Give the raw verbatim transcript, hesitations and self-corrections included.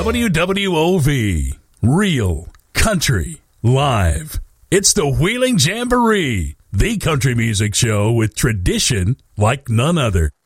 W W O V, Real Country Live. It's the Wheeling Jamboree, the country music show with tradition like none other.